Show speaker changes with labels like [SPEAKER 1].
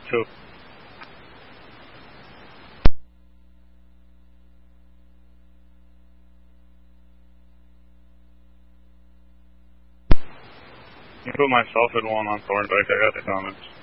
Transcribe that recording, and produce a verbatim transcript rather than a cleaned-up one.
[SPEAKER 1] Two. You put myself in one on Thorndike. I got the comments.